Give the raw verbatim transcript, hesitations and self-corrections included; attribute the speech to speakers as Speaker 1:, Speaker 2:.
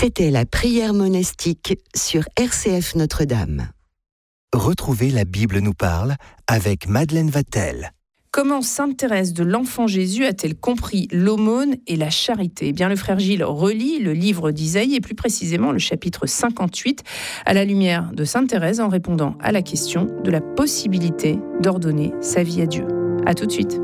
Speaker 1: C'était la prière monastique sur R C F Notre-Dame.
Speaker 2: Retrouvez La Bible nous parle avec Madeleine Vatel.
Speaker 3: Comment Sainte Thérèse de l'Enfant Jésus a-t-elle compris l'aumône et la charité ? Eh bien, le frère Gilles relit le livre d'Isaïe et plus précisément le chapitre cinquante-huit à la lumière de Sainte Thérèse en répondant à la question de la possibilité d'ordonner sa vie à Dieu. À tout de suite.